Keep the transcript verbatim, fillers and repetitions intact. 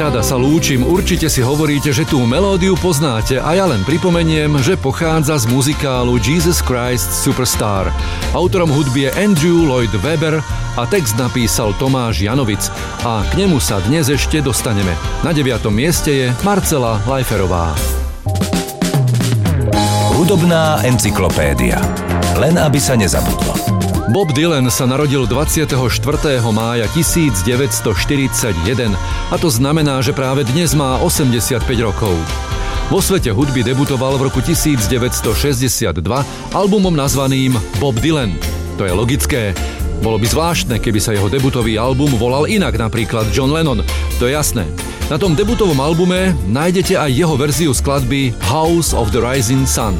Nerada sa lúčim, určite si hovoríte, že tú melódiu poznáte a ja len pripomeniem, že pochádza z muzikálu Jesus Christ Superstar. Autorom hudby je Andrew Lloyd Webber a text napísal Tomáš Janovic a k nemu sa dnes ešte dostaneme. Na deviatom mieste je Marcela Lajferová. Hudobná encyklopédia. Len aby sa nezabudlo. Bob Dylan sa narodil dvadsiateho štvrtého mája tisícdeväťstoštyridsaťjeden a to znamená, že práve dnes má osemdesiatpäť rokov. Vo svete hudby debutoval v roku tisícdeväťstošesťdesiatdva albumom nazvaným Bob Dylan. To je logické. Bolo by zvláštne, keby sa jeho debutový album volal inak, napríklad John Lennon. To je jasné. Na tom debutovom albume nájdete aj jeho verziu skladby House of the Rising Sun.